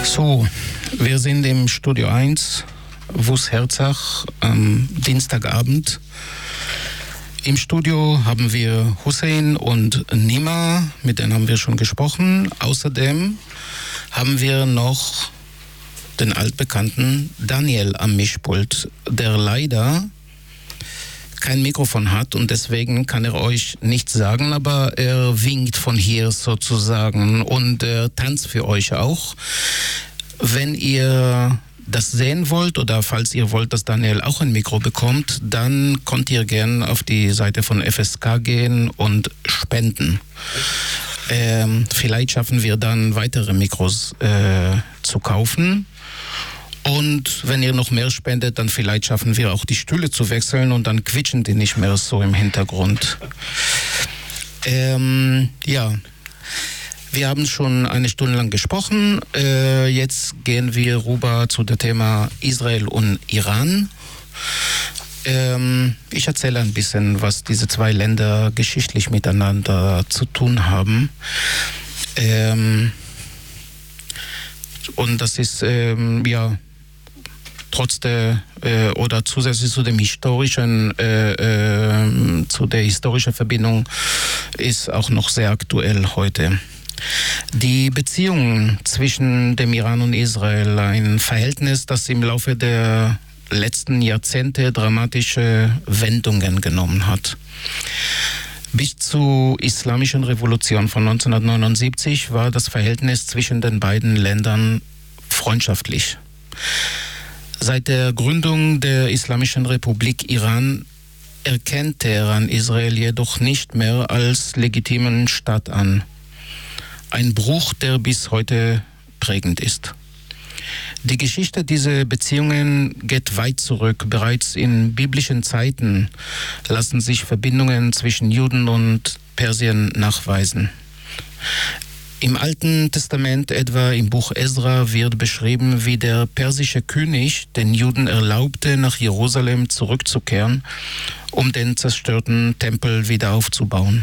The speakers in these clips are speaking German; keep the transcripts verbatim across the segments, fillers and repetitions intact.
So, wir sind im Studio eins, Wus Herzach, am Dienstagabend. Im Studio haben wir Hussein und Nima, mit denen haben wir schon gesprochen. Außerdem haben wir noch den altbekannten Daniel am Mischpult, der leider kein Mikrofon hat und deswegen kann er euch nichts sagen, aber er winkt von hier sozusagen und er tanzt für euch auch. Wenn ihr das sehen wollt oder falls ihr wollt, dass Daniel auch ein Mikro bekommt, dann könnt ihr gerne auf die Seite von F S K gehen und spenden. Ähm, vielleicht schaffen wir dann weitere Mikros äh, zu kaufen. Und wenn ihr noch mehr spendet, dann vielleicht schaffen wir auch die Stühle zu wechseln und dann quietschen die nicht mehr so im Hintergrund. Ähm, ja, wir haben schon eine Stunde lang gesprochen. Äh, jetzt gehen wir rüber zu dem Thema Israel und Iran. Ähm, ich erzähle ein bisschen, was diese zwei Länder geschichtlich miteinander zu tun haben. Ähm, und das ist, ähm, ja, trotz der äh, oder zusätzlich zu dem historischen äh, äh, zu der historischen Verbindung ist auch noch sehr aktuell heute. Die Beziehungen zwischen dem Iran und Israel, ein Verhältnis, das im Laufe der letzten Jahrzehnte dramatische Wendungen genommen hat. Bis zur Islamischen Revolution von neunzehnhundertneunundsiebzig war das Verhältnis zwischen den beiden Ländern freundschaftlich. Seit der Gründung der Islamischen Republik Iran erkennt Teheran Israel jedoch nicht mehr als legitimen Staat an. Ein Bruch, der bis heute prägend ist. Die Geschichte dieser Beziehungen geht weit zurück. Bereits in biblischen Zeiten lassen sich Verbindungen zwischen Juden und Persien nachweisen. Im Alten Testament, etwa im Buch Esra, wird beschrieben, wie der persische König den Juden erlaubte, nach Jerusalem zurückzukehren, um den zerstörten Tempel wieder aufzubauen.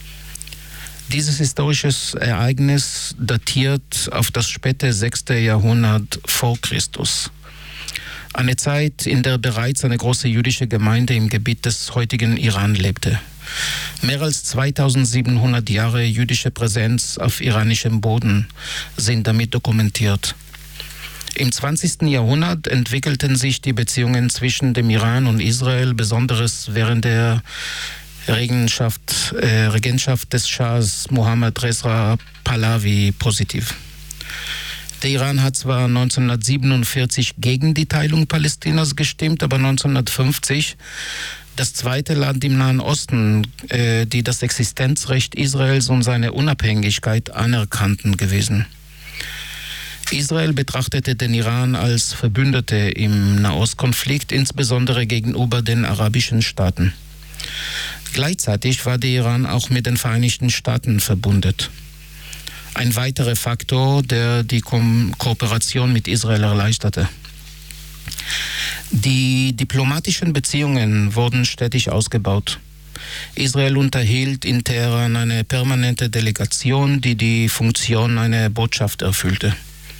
Dieses historische Ereignis datiert auf das späte sechste Jahrhundert vor Christus. Eine Zeit, in der bereits eine große jüdische Gemeinde im Gebiet des heutigen Iran lebte. Mehr als zweitausendsiebenhundert Jahre jüdische Präsenz auf iranischem Boden sind damit dokumentiert. Im zwanzigsten Jahrhundert entwickelten sich die Beziehungen zwischen dem Iran und Israel, besonders während der Regentschaft, äh, Regentschaft des Schahs Mohammad Reza Pahlavi positiv. Der Iran hat zwar neunzehnhundertsiebenundvierzig gegen die Teilung Palästinas gestimmt, aber neunzehnhundertfünfzig das zweite Land im Nahen Osten, äh, die das Existenzrecht Israels und seine Unabhängigkeit anerkannten gewesen. Israel betrachtete den Iran als Verbündete im Nahostkonflikt, insbesondere gegenüber den arabischen Staaten. Gleichzeitig war der Iran auch mit den Vereinigten Staaten verbunden. Ein weiterer Faktor, der die Ko- Kooperation mit Israel erleichterte. Die diplomatischen Beziehungen wurden stetig ausgebaut. Israel unterhielt in Teheran eine permanente Delegation, die die Funktion einer Botschaft erfüllte.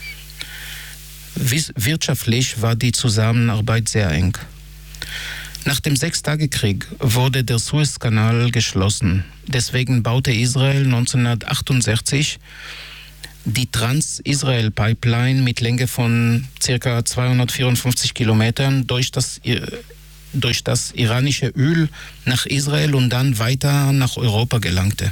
Wirtschaftlich war die Zusammenarbeit sehr eng. Nach dem Sechstagekrieg wurde der Suezkanal geschlossen. Deswegen baute Israel neunzehnhundertachtundsechzig die Trans-Israel-Pipeline mit Länge von ca. zweihundertvierundfünfzig Kilometern durch das, durch das iranische Öl nach Israel und dann weiter nach Europa gelangte.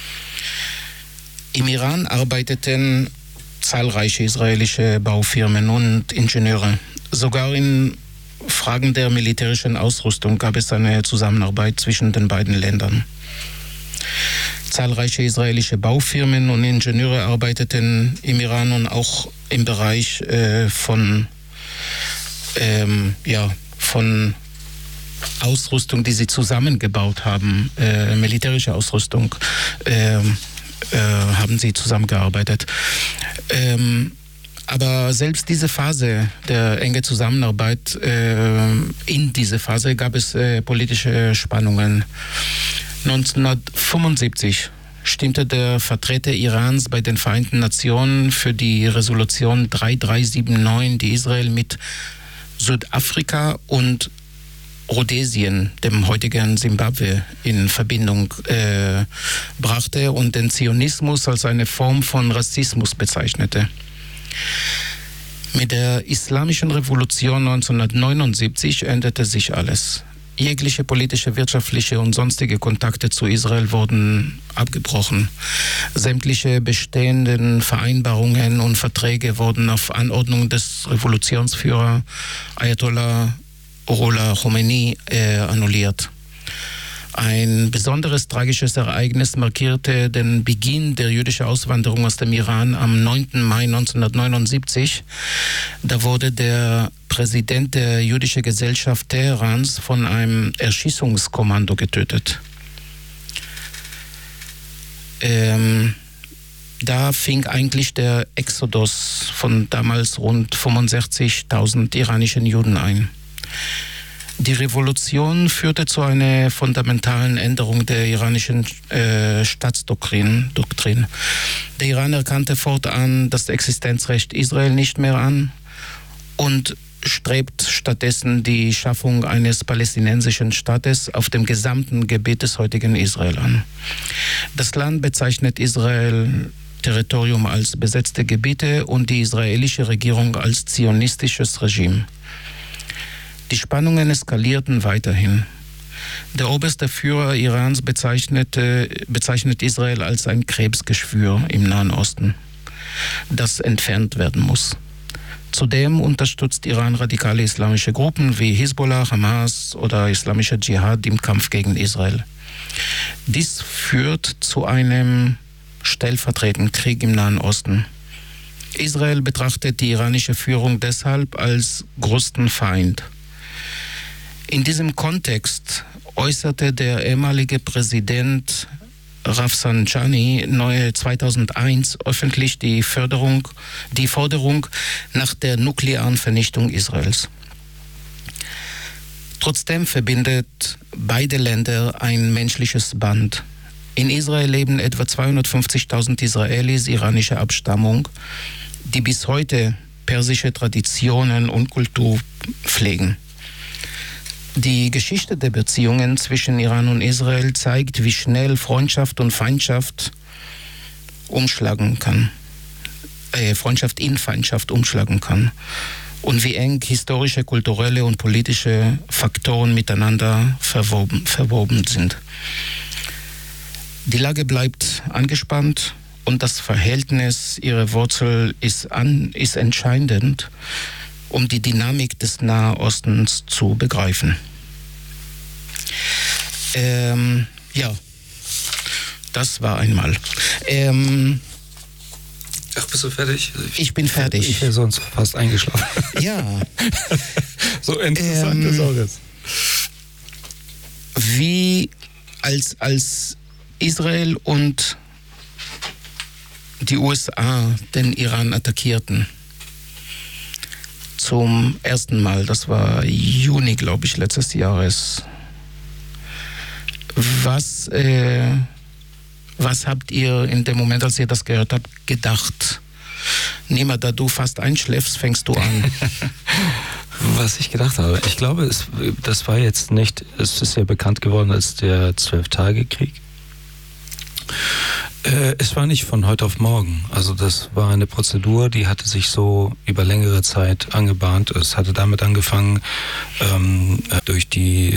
Im Iran arbeiteten zahlreiche israelische Baufirmen und Ingenieure. Sogar in Fragen der militärischen Ausrüstung gab es eine Zusammenarbeit zwischen den beiden Ländern. Zahlreiche israelische Baufirmen und Ingenieure arbeiteten im Iran und auch im Bereich äh, von, ähm, ja, von Ausrüstung, die sie zusammengebaut haben, äh, militärische Ausrüstung, äh, äh, haben sie zusammengearbeitet. Ähm, Aber selbst diese Phase der enge Zusammenarbeit, äh, in dieser Phase gab es äh, politische Spannungen. neunzehnhundertfünfundsiebzig stimmte der Vertreter Irans bei den Vereinten Nationen für die Resolution drei drei sieben neun, die Israel mit Südafrika und Rhodesien, dem heutigen Simbabwe, in Verbindung äh, brachte und den Zionismus als eine Form von Rassismus bezeichnete. Mit der Islamischen Revolution neunzehnhundertneunundsiebzig änderte sich alles. Jegliche politische, wirtschaftliche und sonstige Kontakte zu Israel wurden abgebrochen. Sämtliche bestehenden Vereinbarungen und Verträge wurden auf Anordnung des Revolutionsführers Ayatollah Ruhollah Khomeini äh, annulliert. Ein besonderes tragisches Ereignis markierte den Beginn der jüdischen Auswanderung aus dem Iran am neunten Mai neunzehnhundertneunundsiebzig. Da wurde der Präsident der jüdischen Gesellschaft Teherans von einem Erschießungskommando getötet. Ähm, da fing eigentlich der Exodus von damals rund fünfundsechzigtausend iranischen Juden ein. Die Revolution führte zu einer fundamentalen Änderung der iranischen äh, Staatsdoktrin. Doktrin. Der Iran erkannte fortan das Existenzrecht Israel nicht mehr an und strebt stattdessen die Schaffung eines palästinensischen Staates auf dem gesamten Gebiet des heutigen Israel an. Das Land bezeichnet Israel Territorium als besetzte Gebiete und die israelische Regierung als zionistisches Regime. Die Spannungen eskalierten weiterhin. Der oberste Führer Irans bezeichnete, bezeichnet Israel als ein Krebsgeschwür im Nahen Osten, das entfernt werden muss. Zudem unterstützt Iran radikale islamische Gruppen wie Hisbollah, Hamas oder islamischer Dschihad im Kampf gegen Israel. Dies führt zu einem stellvertretenden Krieg im Nahen Osten. Israel betrachtet die iranische Führung deshalb als größten Feind. In diesem Kontext äußerte der ehemalige Präsident Rafsanjani zweitausendeins öffentlich die, Förderung, die Forderung nach der nuklearen Vernichtung Israels. Trotzdem verbindet beide Länder ein menschliches Band. In Israel leben etwa zweihundertfünfzigtausend Israelis iranischer Abstammung, die bis heute persische Traditionen und Kultur pflegen. Die Geschichte der Beziehungen zwischen Iran und Israel zeigt, wie schnell Freundschaft und Feindschaft umschlagen kann. Äh, Freundschaft in Feindschaft umschlagen kann. Und wie eng historische, kulturelle und politische Faktoren miteinander verwoben, verwoben sind. Die Lage bleibt angespannt und das Verhältnis ihrer Wurzel ist, an, ist entscheidend, um die Dynamik des Nahen Ostens zu begreifen. Ähm, ja, das war einmal. Ähm, Ach, bist du fertig? Ich, ich bin fertig. Ich wäre sonst fast eingeschlafen. Ja. So interessant ist auch das. Wie als, als Israel und die U S A den Iran attackierten, zum ersten Mal, das war Juni, glaube ich, letztes Jahres. Was, äh, was habt ihr in dem Moment, als ihr das gehört habt, gedacht? Nima, da du fast einschläfst, fängst du an. Was ich gedacht habe, ich glaube, es, das war jetzt nicht, es ist ja bekannt geworden als der Zwölf-Tage-Krieg. Äh, es war nicht von heute auf morgen. Also das war eine Prozedur, die hatte sich so über längere Zeit angebahnt. Es hatte damit angefangen, ähm, durch die